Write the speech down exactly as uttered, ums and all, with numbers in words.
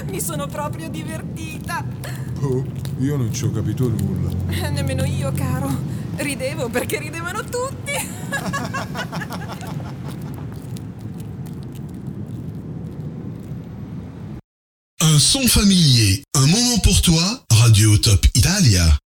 Mi sono proprio divertita. Oh, io non ci ho capito nulla. Nemmeno io, caro. Ridevo perché ridevano tutti. Un son familier, un moment pour toi, Radio Top Italia.